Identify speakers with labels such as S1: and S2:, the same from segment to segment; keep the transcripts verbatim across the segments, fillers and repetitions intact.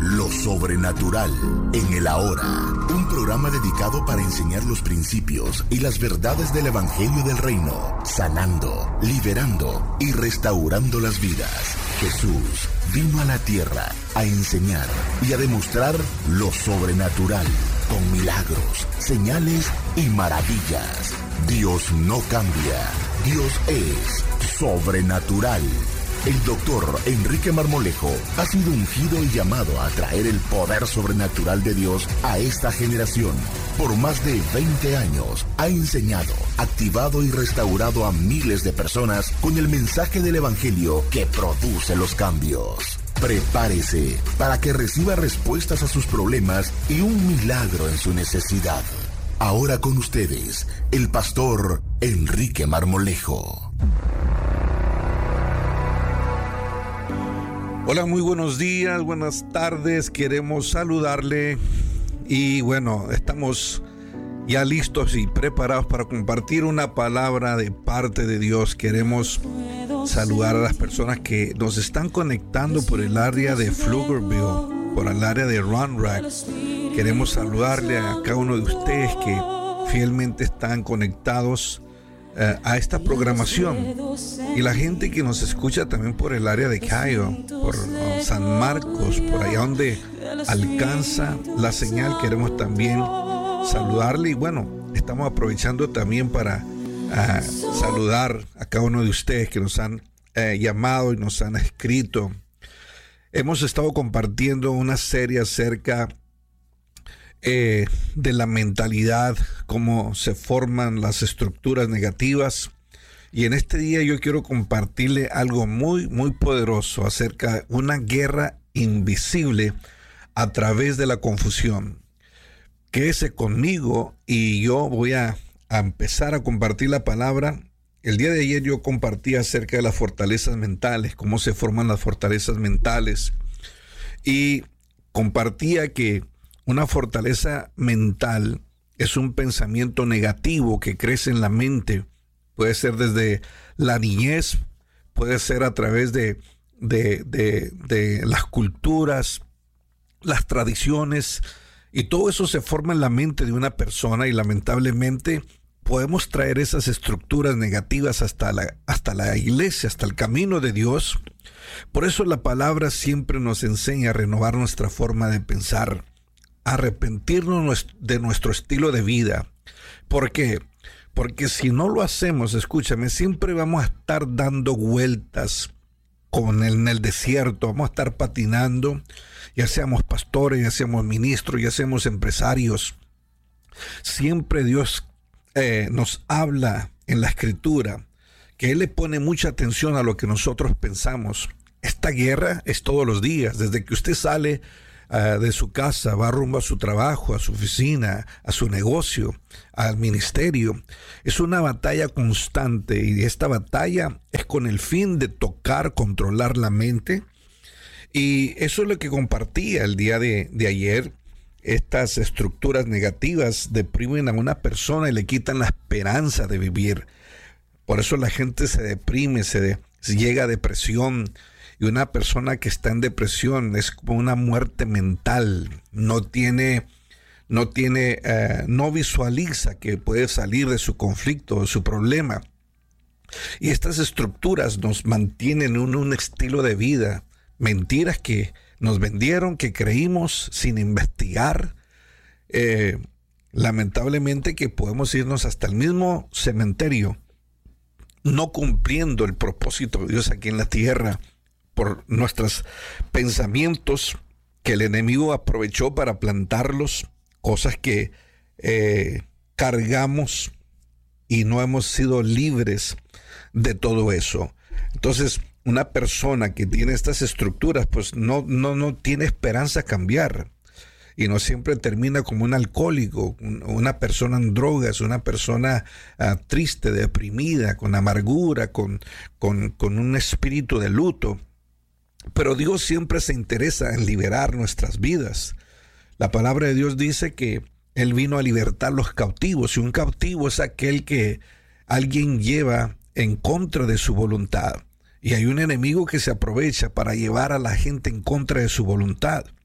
S1: Lo sobrenatural en el ahora. Un programa dedicado para enseñar los principios y las verdades del Evangelio del Reino, sanando, liberando y restaurando las vidas. Jesús vino a la tierra a enseñar y a demostrar lo sobrenatural con milagros, señales y maravillas. Dios no cambia. Dios es sobrenatural. El doctor Enrique Marmolejo ha sido ungido y llamado a traer el poder sobrenatural de Dios a esta generación. Por más de veinte años ha enseñado, activado y restaurado a miles de personas con el mensaje del Evangelio que produce los cambios. Prepárese para que reciba respuestas a sus problemas y un milagro en su necesidad. Ahora con ustedes, el pastor Enrique Marmolejo.
S2: Hola, muy buenos días, buenas tardes, queremos saludarle y bueno, estamos ya listos y preparados para compartir una palabra de parte de Dios. Queremos saludar a las personas que nos están conectando por el área de Pflugerville, por el área de Ronrack. Queremos saludarle a cada uno de ustedes que fielmente están conectados Uh, a esta programación, y la gente que nos escucha también por el área de Cayo, por uh, San Marcos, por allá donde alcanza la señal. Queremos también saludarle y bueno, estamos aprovechando también para uh, saludar a cada uno de ustedes que nos han uh, llamado y nos han escrito. Hemos estado compartiendo una serie acerca Eh, de la mentalidad, cómo se forman las estructuras negativas, y en este día yo quiero compartirle algo muy muy poderoso acerca de una guerra invisible a través de la confusión. Quédese conmigo y yo voy a, a empezar a compartir la palabra. El día de ayer yo compartí acerca de las fortalezas mentales, cómo se forman las fortalezas mentales, y compartía que una fortaleza mental es un pensamiento negativo que crece en la mente. Puede ser desde la niñez, puede ser a través de, de, de, de las culturas, las tradiciones, y todo eso se forma en la mente de una persona, y lamentablemente podemos traer esas estructuras negativas hasta la, hasta la iglesia, hasta el camino de Dios. Por eso la palabra siempre nos enseña a renovar nuestra forma de pensar, arrepentirnos de nuestro estilo de vida. ¿Por qué? Porque si no lo hacemos, escúchame, siempre vamos a estar dando vueltas con el, en el desierto, vamos a estar patinando, ya seamos pastores, ya seamos ministros, ya seamos empresarios. Siempre Dios eh, nos habla en la Escritura que Él le pone mucha atención a lo que nosotros pensamos. Esta guerra es todos los días, desde que usted sale Uh, de su casa, va rumbo a su trabajo, a su oficina, a su negocio, al ministerio. Es una batalla constante, y esta batalla es con el fin de tocar, controlar la mente. Y eso es lo que compartía el día de, de ayer. Estas estructuras negativas deprimen a una persona y le quitan la esperanza de vivir. Por eso la gente se deprime, se, de, se llega a depresión. Y una persona que está en depresión es como una muerte mental. No tiene, no tiene, uh, no visualiza que puede salir de su conflicto, de su problema. Y estas estructuras nos mantienen en un, un estilo de vida. Mentiras que nos vendieron, que creímos sin investigar. Eh, lamentablemente que podemos irnos hasta el mismo cementerio, no cumpliendo el propósito de Dios aquí en la tierra, por nuestros pensamientos que el enemigo aprovechó para plantarlos, cosas que eh, cargamos y no hemos sido libres de todo eso. Entonces, una persona que tiene estas estructuras, pues no, no, no tiene esperanza a cambiar, y no siempre termina como un alcohólico, una persona en drogas, una persona uh, triste, deprimida, con amargura, con, con, con un espíritu de luto. Pero Dios siempre se interesa en liberar nuestras vidas. La palabra de Dios dice que Él vino a libertar los cautivos, y un cautivo es aquel que alguien lleva en contra de su voluntad. Y hay un enemigo que se aprovecha para llevar a la gente en contra de su voluntad.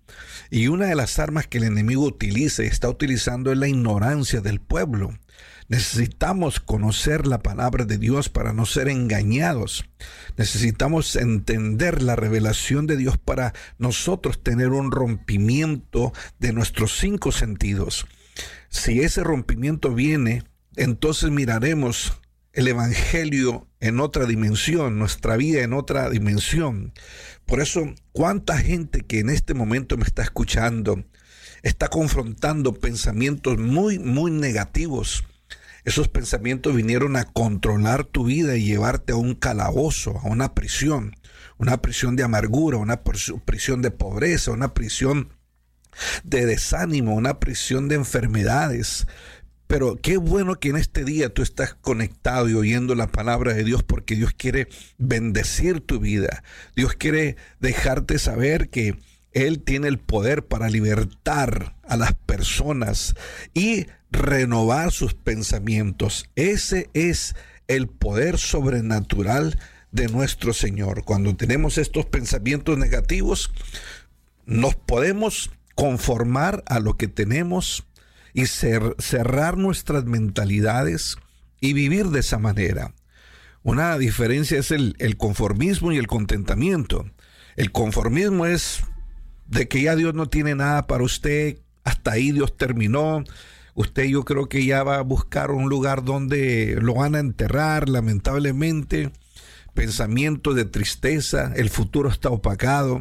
S2: Y una de las armas que el enemigo utiliza y está utilizando es la ignorancia del pueblo. Necesitamos conocer la palabra de Dios para no ser engañados. Necesitamos entender la revelación de Dios para nosotros tener un rompimiento de nuestros cinco sentidos. Si ese rompimiento viene, entonces miraremos el evangelio en otra dimensión, nuestra vida en otra dimensión. Por eso, cuánta gente que en este momento me está escuchando está confrontando pensamientos muy, muy negativos. Esos pensamientos vinieron a controlar tu vida y llevarte a un calabozo, a una prisión, una prisión de amargura, una prisión de pobreza, una prisión de desánimo, una prisión de enfermedades. Pero qué bueno que en este día tú estás conectado y oyendo la palabra de Dios, porque Dios quiere bendecir tu vida. Dios quiere dejarte saber que Él tiene el poder para libertar a las personas y renovar sus pensamientos. Ese es el poder sobrenatural de nuestro Señor. Cuando tenemos estos pensamientos negativos, nos podemos conformar a lo que tenemos y cer- cerrar nuestras mentalidades y vivir de esa manera. Una diferencia es el, el conformismo y el contentamiento. El conformismo es de que ya Dios no tiene nada para usted, hasta ahí Dios terminó. Usted, yo creo que ya va a buscar un lugar donde lo van a enterrar, lamentablemente. Pensamientos de tristeza, el futuro está opacado.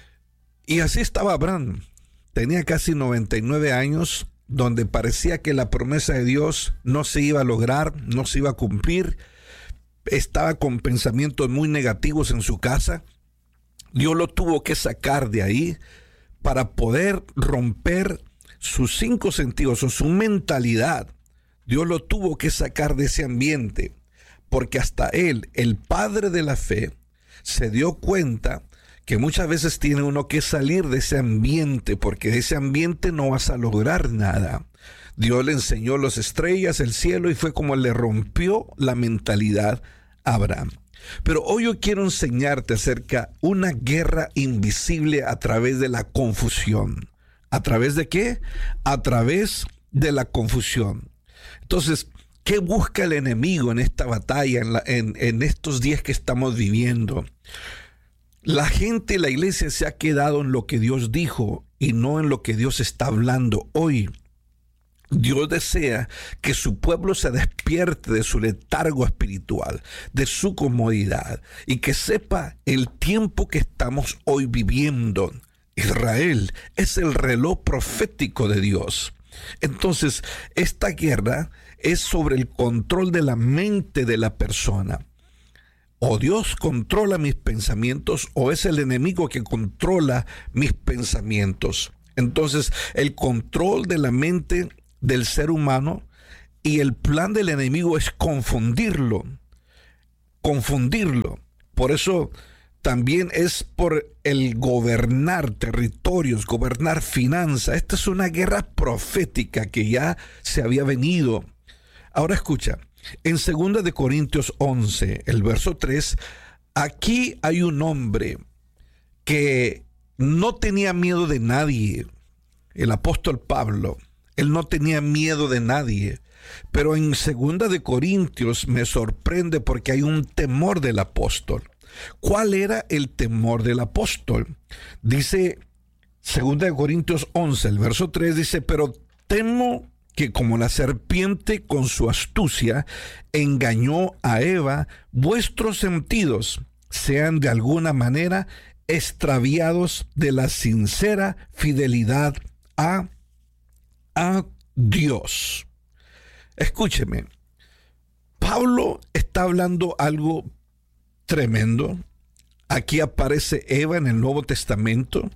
S2: Y así estaba Abraham. Tenía casi noventa y nueve años, donde parecía que la promesa de Dios no se iba a lograr, no se iba a cumplir. Estaba con pensamientos muy negativos en su casa. Dios lo tuvo que sacar de ahí para poder romper sus cinco sentidos o su mentalidad. Dios lo tuvo que sacar de ese ambiente, porque hasta él, el padre de la fe, se dio cuenta que muchas veces tiene uno que salir de ese ambiente, porque de ese ambiente no vas a lograr nada. Dios le enseñó las estrellas, el cielo, y fue como le rompió la mentalidad a Abraham. Pero hoy yo quiero enseñarte acerca de una guerra invisible a través de la confusión. ¿A través de qué? A través de la confusión. Entonces, ¿qué busca el enemigo en esta batalla, en, la, en, en estos días que estamos viviendo? La gente, la iglesia se ha quedado en lo que Dios dijo y no en lo que Dios está hablando hoy. Dios desea que su pueblo se despierte de su letargo espiritual, de su comodidad, y que sepa el tiempo que estamos hoy viviendo. Israel es el reloj profético de Dios. Entonces, esta guerra es sobre el control de la mente de la persona. O Dios controla mis pensamientos, o es el enemigo que controla mis pensamientos. Entonces, el control de la mente del ser humano y el plan del enemigo es confundirlo. Confundirlo. Por eso también es por el gobernar territorios, gobernar finanzas. Esta es una guerra profética que ya se había venido. Ahora escucha, en segunda de Corintios once, el verso tres, aquí hay un hombre que no tenía miedo de nadie, el apóstol Pablo. Él no tenía miedo de nadie. Pero en segunda de Corintios me sorprende porque hay un temor del apóstol. ¿Cuál era el temor del apóstol? Dice segunda de Corintios once, el verso tres, dice, pero temo que como la serpiente con su astucia engañó a Eva, vuestros sentidos sean de alguna manera extraviados de la sincera fidelidad a, a Dios. Escúcheme, Pablo está hablando algo tremendo. Aquí aparece Eva en el Nuevo Testamento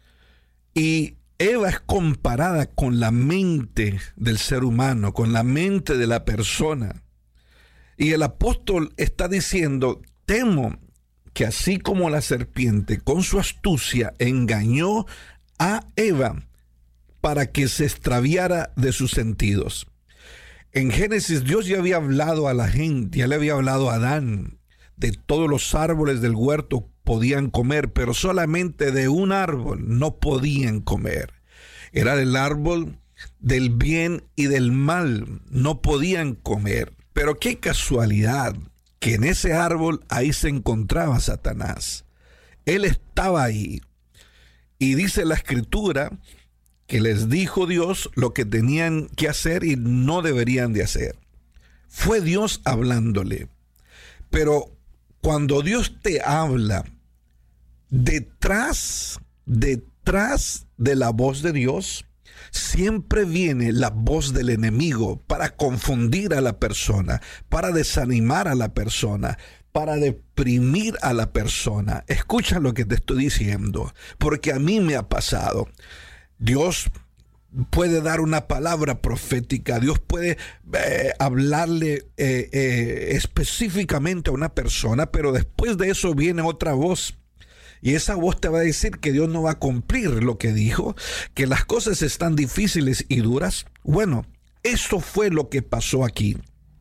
S2: y Eva es comparada con la mente del ser humano, con la mente de la persona. Y el apóstol está diciendo, temo que así como la serpiente con su astucia engañó a Eva para que se extraviara de sus sentidos. En Génesis Dios ya había hablado a la gente, ya le había hablado a Adán de todos los árboles del huerto podían comer, pero solamente de un árbol no podían comer. Era del árbol del bien y del mal, no podían comer. Pero qué casualidad que en ese árbol ahí se encontraba Satanás. Él estaba ahí. Y dice la Escritura que les dijo Dios lo que tenían que hacer y no deberían de hacer. Fue Dios hablándole. Pero cuando Dios te habla, detrás, detrás de la voz de Dios, siempre viene la voz del enemigo para confundir a la persona, para desanimar a la persona, para deprimir a la persona. Escucha lo que te estoy diciendo, porque a mí me ha pasado. Dios puede dar una palabra profética, Dios puede eh, hablarle eh, eh, específicamente a una persona, pero después de eso viene otra voz. Y esa voz te va a decir que Dios no va a cumplir lo que dijo, que las cosas están difíciles y duras. Bueno, eso fue lo que pasó aquí.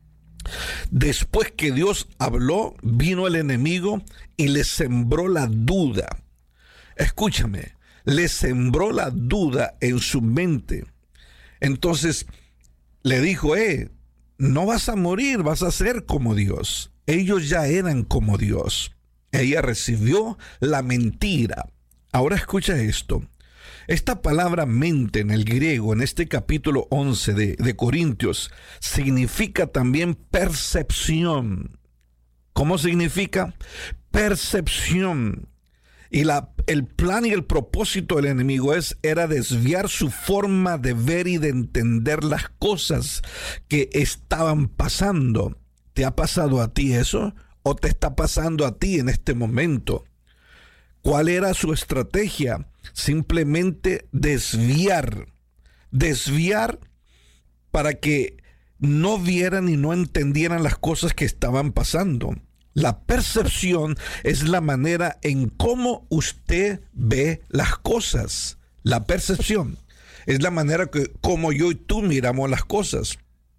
S2: Después que Dios habló, vino el enemigo y le sembró la duda. Escúchame, le sembró la duda en su mente. Entonces le dijo, eh, no vas a morir, vas a ser como Dios. Ellos ya eran como Dios. Ella recibió la mentira. Ahora escucha esto. Esta palabra mente en el griego, en este capítulo once de, de Corintios, significa también percepción. ¿Cómo significa? Percepción. Y la, el plan y el propósito del enemigo es, era desviar su forma de ver y de entender las cosas que estaban pasando. ¿Te ha pasado a ti eso? ¿O te está pasando a ti en este momento? ¿Cuál era su estrategia? Simplemente desviar. Desviar para que no vieran y no entendieran las cosas que estaban pasando. La percepción es la manera en cómo usted ve las cosas. La percepción es la manera que como yo y tú miramos las cosas.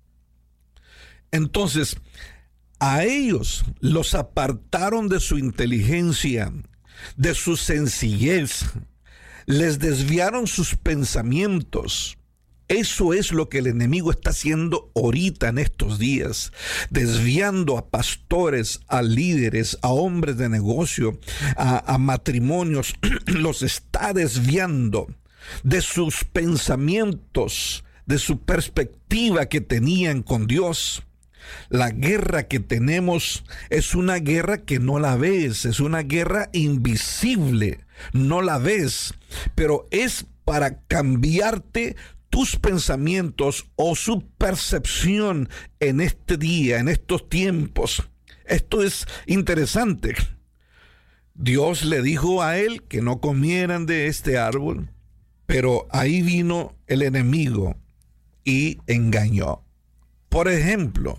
S2: Entonces, a ellos los apartaron de su inteligencia, de su sencillez, les desviaron sus pensamientos. Eso es lo que el enemigo está haciendo ahorita en estos días, desviando a pastores, a líderes, a hombres de negocio, a, a matrimonios, los está desviando de sus pensamientos, de su perspectiva que tenían con Dios. La guerra que tenemos es una guerra que no la ves, es una guerra invisible, no la ves, pero es para cambiarte tus pensamientos o su percepción en este día, en estos tiempos. Esto es interesante. Dios le dijo a él que no comieran de este árbol, pero ahí vino el enemigo y engañó. Por ejemplo,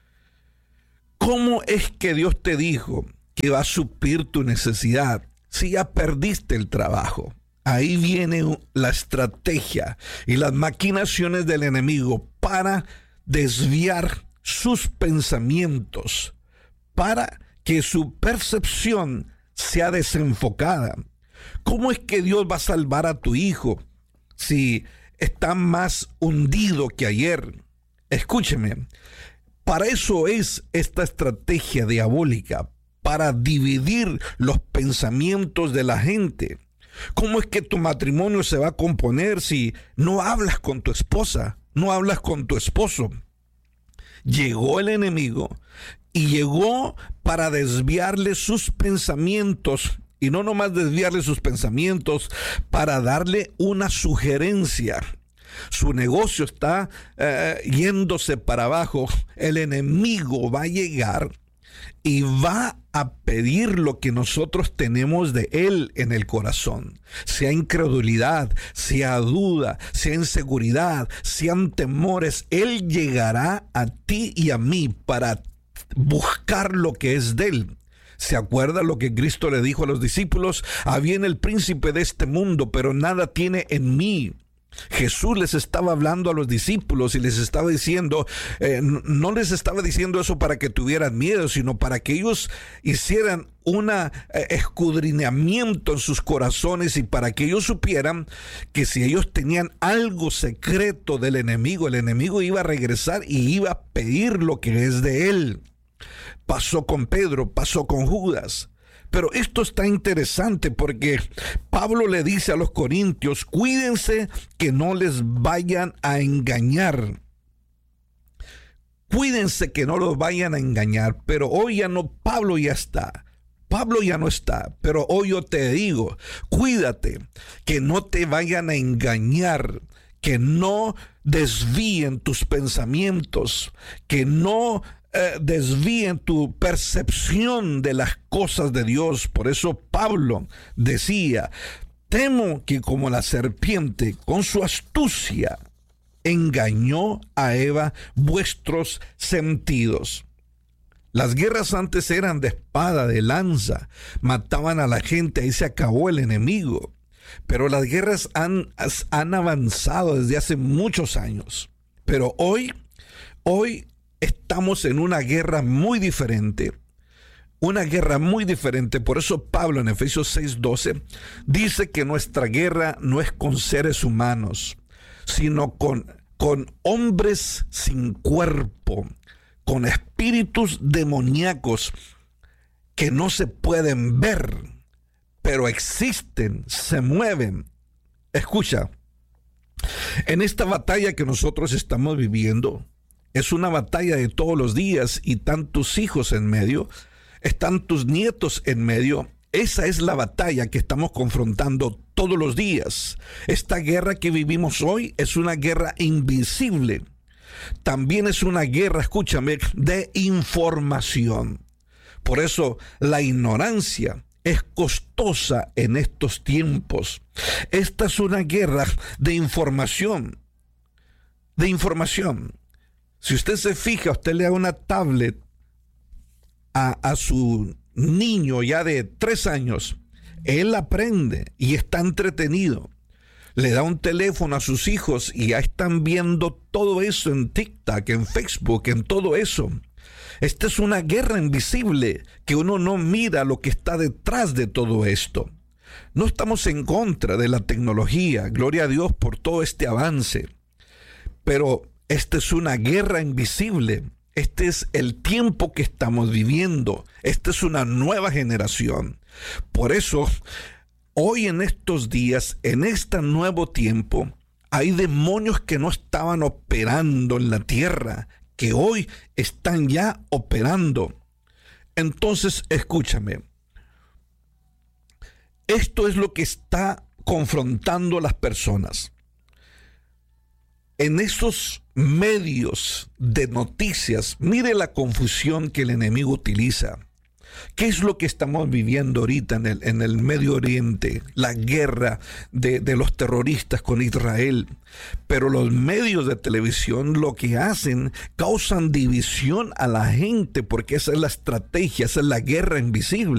S2: ¿cómo es que Dios te dijo que va a suplir tu necesidad si ya perdiste el trabajo? Ahí viene la estrategia y las maquinaciones del enemigo para desviar sus pensamientos, para que su percepción sea desenfocada. ¿Cómo es que Dios va a salvar a tu hijo si está más hundido que ayer? Escúcheme, para eso es esta estrategia diabólica, para dividir los pensamientos de la gente. ¿Cómo es que tu matrimonio se va a componer si no hablas con tu esposa, no hablas con tu esposo? Llegó el enemigo y llegó para desviarle sus pensamientos, y no nomás desviarle sus pensamientos, para darle una sugerencia. Su negocio está eh, yéndose para abajo. El enemigo va a llegar y va a pedir lo que nosotros tenemos de él en el corazón. Sea incredulidad, sea duda, sea inseguridad, sean temores. Él llegará a ti y a mí para buscar lo que es de él. ¿Se acuerda lo que Cristo le dijo a los discípulos? Ah, viene el príncipe de este mundo, pero nada tiene en mí. Jesús les estaba hablando a los discípulos y les estaba diciendo, eh, no les estaba diciendo eso para que tuvieran miedo, sino para que ellos hicieran un eh, escudriñamiento en sus corazones y para que ellos supieran que si ellos tenían algo secreto del enemigo, el enemigo iba a regresar y iba a pedir lo que es de él. Pasó con Pedro, pasó con Judas. Pero esto está interesante porque Pablo le dice a los corintios, cuídense que no les vayan a engañar. Cuídense que no los vayan a engañar. Pero hoy ya no, Pablo ya está. Pablo ya no está. Pero hoy yo te digo, cuídate que no te vayan a engañar. Que no desvíen tus pensamientos. Que no Eh, desvíen tu percepción de las cosas de Dios. Por eso Pablo decía, temo que como la serpiente con su astucia engañó a Eva vuestros sentidos. Las guerras antes eran de espada, de lanza, mataban a la gente, ahí se acabó el enemigo. Pero las guerras han, han avanzado desde hace muchos años. Pero hoy, hoy estamos en una guerra muy diferente, una guerra muy diferente. Por eso Pablo en Efesios seis doce dice que nuestra guerra no es con seres humanos, sino con, con hombres sin cuerpo, con espíritus demoníacos que no se pueden ver, pero existen, se mueven. Escucha, en esta batalla que nosotros estamos viviendo, es una batalla de todos los días y están tus hijos en medio, están tus nietos en medio. Esa es la batalla que estamos confrontando todos los días. Esta guerra que vivimos hoy es una guerra invisible. También es una guerra, escúchame, de información. Por eso la ignorancia es costosa en estos tiempos. Esta es una guerra de información. De información. Si usted se fija, usted le da una tablet a, a su niño ya de tres años, él aprende y está entretenido. Le da un teléfono a sus hijos y ya están viendo todo eso en TikTok, en Facebook, en todo eso. Esta es una guerra invisible que uno no mira lo que está detrás de todo esto. No estamos en contra de la tecnología, gloria a Dios por todo este avance, pero esta es una guerra invisible. Este es el tiempo que estamos viviendo. Esta es una nueva generación. Por eso, hoy en estos días, en este nuevo tiempo, hay demonios que no estaban operando en la tierra, que hoy están ya operando. Entonces, escúchame. Esto es lo que está confrontando a las personas. En esos medios de noticias, mire la confusión que el enemigo utiliza. ¿Qué es lo que estamos viviendo ahorita en el, en el Medio Oriente? La guerra de, de los terroristas con Israel. Pero los medios de televisión lo que hacen, causan división a la gente, porque esa es la estrategia, esa es la guerra invisible.